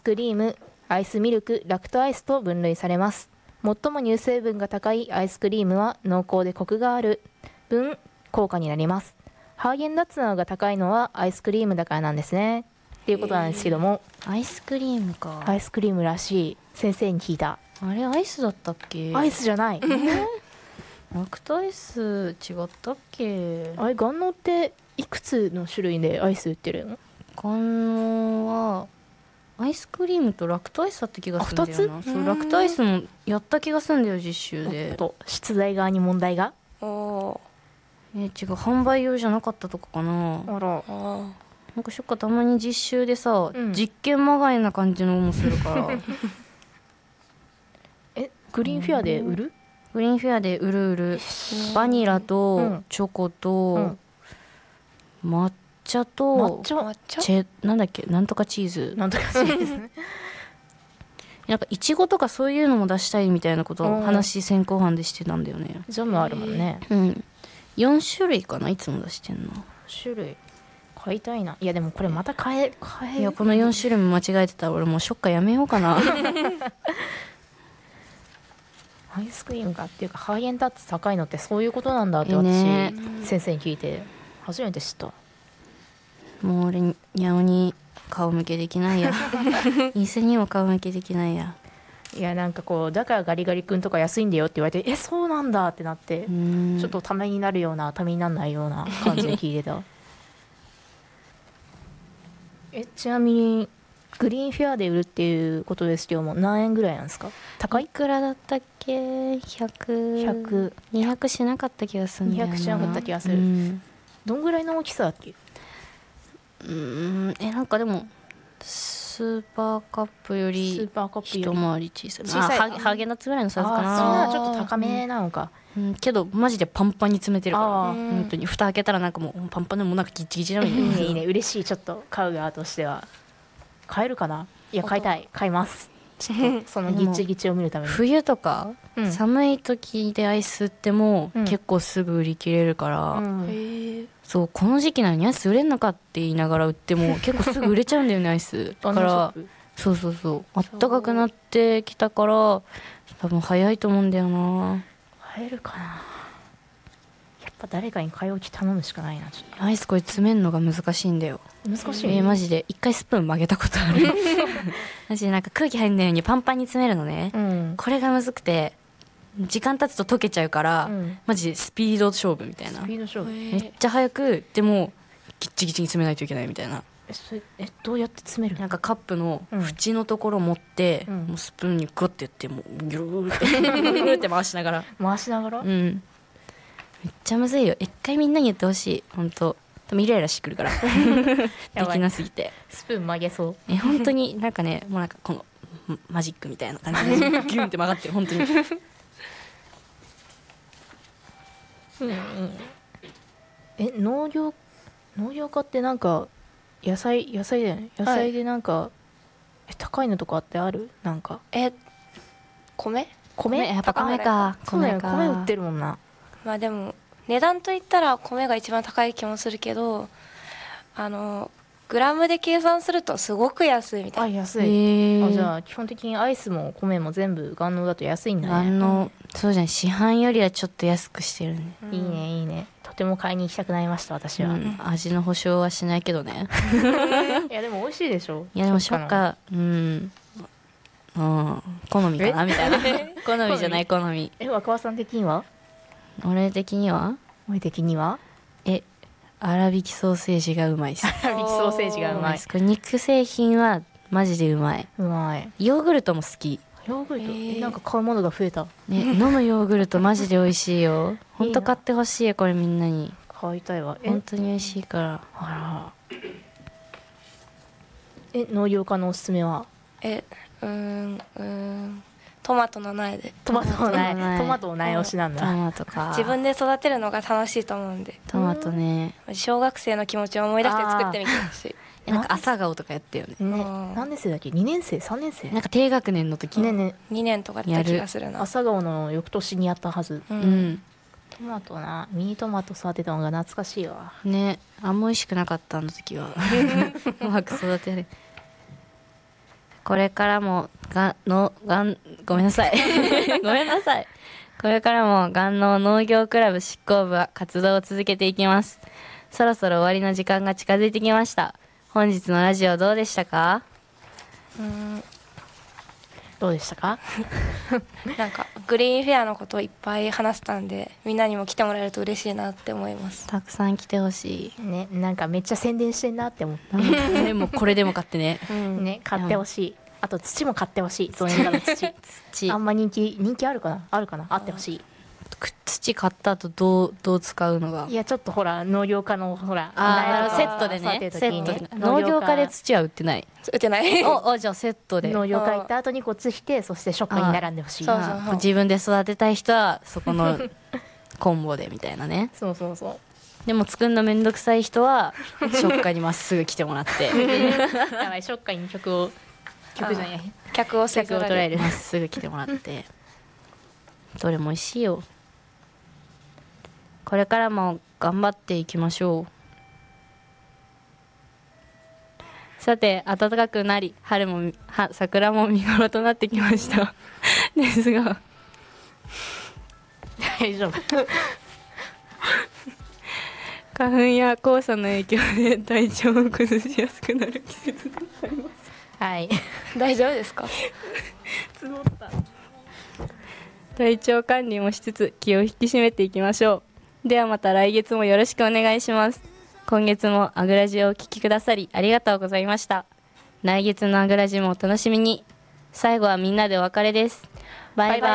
クリーム、アイスミルク、ラクトアイスと分類されます。最も乳成分が高いアイスクリームは濃厚でコクがある分高価になります。ハーゲンダッツなどが高いのはアイスクリームだからなんですねっていうことなんですけども、 アイスクリームか。 アイスクリームらしい。先生に聞いた。 あれアイスだったっけ？ アイスじゃない。 ラクトアイス違ったっけ？ あれ、万能っていくつの種類でアイス売ってるの？ 観音はアイスクリームとラクトアイスだった気がするんだよな。 あ、 そう、ラクトアイスもやった気がするんだよ、実習で。 出題側に問題が。 お違う、販売用じゃなかったとかかな。 あら。 なんかしょっかたまに実習でさ、 うん実験まがいな感じのもするからグリーンフェアで売る？ グリーンフェアで売るバニラとチョコと抹茶となんだっけ、なんとかチーズ、 なんとかチーズね。 なんかいちごとかそういうのも出したいみたいなことを話先行班でしてたんだよね。 ジャムあるもんね。 4種類かな、いつも出してんの。 種類買いたいな。いやでもこれまた買えいや、この4種類も間違えてたら俺もうショッカーやめようかな。 アイスクリームかっていうか、ハーゲンダッツ高いのってそういうことなんだって私、先生に聞いて初めて知った。 もう俺にゃおに顔向けできないや。伊勢にも顔向けできないや。 いや、なんかこうだからガリガリ君とか安いんだよって言われて、そうなんだってなって、ちょっとためになるようなためにならないような感じで聞いてた。ちなみにグリーンフェアで売るっていうことですけども、何円ぐらいなんですか？高い？ いくらだったっけ？100、200しなかった気がするんだよな。 200しなかった気がする。どんぐらいの大きさだっけ？ なんかでもスーパーカップより一回り小さい。ハーゲンダッツぐらいのサイズかな。 それはちょっと高めなのか。 けどマジでパンパンに詰めてるから、本当に蓋開けたらなんかもうパンパンでもなんかギチギチなのに。 いいねいいね、嬉しい。ちょっと買う側としては。買えるかな？いや、買いたい。買います。ちょっとそのギチギチを見るために。 冬とか、寒い時でアイスっても結構すぐ売り切れるから、そう、この時期なのにアイス売れんのかって言いながら売っても結構すぐ売れちゃうんだよね、アイスだから。そうそうそう、あったかくなってきたから多分早いと思うんだよな。 買えるかな。やっぱ誰かに買い置き頼むしかないな。ちょっとアイスこれ詰めるのが難しいんだよ。 難しい。 マジで一回スプーン曲げたことある。マジでなんか空気入んないようにパンパンに詰めるのね、これがむずくて時間経つと溶けちゃうから、マジでスピード勝負みたいな。 スピード勝負。 めっちゃ早くでもギッチギチに詰めないといけないみたいな。 どうやって詰める？ なんかカップの縁のところ持って、もうスプーンにグッてやってもうギューってギューって回しながらめっちゃむずいよ。一回みんなに言ってほしい。本当多分イライラしてくるからできなすぎて。 スプーン曲げそう。 本当になんかね、もうなんかこのマジックみたいな感じでギューンって曲がってる本当に。 農業科ってなんか野菜だよね。野菜でなんか、高いのとかってある？なんか米やっぱ米か。 米売ってるもんな。 まあでも値段といったら米が一番高い気もするけど、グラムで計算するとすごく安いみたいな。 安い。じゃあ基本的にアイスも米も全部万能だと安いんだね。 万能。そうじゃん、市販よりはちょっと安くしてるね。 いいねいいね。とても買いに行きたくなりました私は。 味の保証はしないけどね。 いやでも美味しいでしょ。 いやでもショッカ好みかなみたいな。好みじゃない、好み。 若葉さん的には？ 俺的には粗挽きソーセージがうまいです。 粗挽きソーセージがうまい。 肉製品はマジでうまい。 うまい。 ヨーグルトも好き。 ヨーグルト、なんか買うものが増えたね。飲むヨーグルトマジで美味しいよ。ほんと買ってほしいよこれみんなに。 買いたいわ。 本当に美味しいから。 あら。農業家のおすすめは？ トマトの苗で。 トマトの苗推しなんだ。 トマトか。 自分で育てるのが楽しいと思うんで。 トマトね。 小学生の気持ちを思い出して作ってみてほしい。 なんか朝顔とかやったよね。 何年生だっけ？2年生3年生？ なんか低学年の時 2年とかだった気がするな。 朝顔の翌年にやったはず。トマトな、ミニトマト育てたのが懐かしいわね。あんま美味しくなかったあの時は。うまく育てる。 これからもごめんなさいごめんなさい。これからも岩農農業クラブ執行部は活動を続けていきます。そろそろ終わりの時間が近づいてきました。本日のラジオどうでしたか？ どうでしたか？ なんかグリーンフェアのことをいっぱい話せたんで、みんなにも来てもらえると嬉しいなって思います。 たくさん来てほしいね、なんかめっちゃ宣伝してんなって思った。 でもこれでも買ってね、 ね、買ってほしい。あと土も買ってほしい。ゾネガの土あんま人気あるかなあってほしい。 土買った後どう使うのが？ いやちょっとほら農業家のほらセットでね、セットで農業家で土は売ってない。 売ってない。 じゃあセットで農業家行った後にこっち来て、そしてショップに並んでほしい。 自分で育てたい人はそこのコンボでみたいなね。 そうでも作るのめんどくさい人はショッカーにまっすぐ来てもらってやばい、ショッカーに客じゃない、 客を取られる。 まっすぐ来てもらってどれも美味しいよ。これからも頑張っていきましょう。さて暖かくなり桜も見頃となってきましたですが大丈夫花粉や黄砂の影響で体調を崩しやすくなる季節となります。 はい、 大丈夫ですか？ 積もった。体調管理もしつつ気を引き締めていきましょう。ではまた来月もよろしくお願いします。今月もアグラジをお聞きくださりありがとうございました。来月のアグラジもお楽しみに。最後はみんなでお別れです。バイバイ。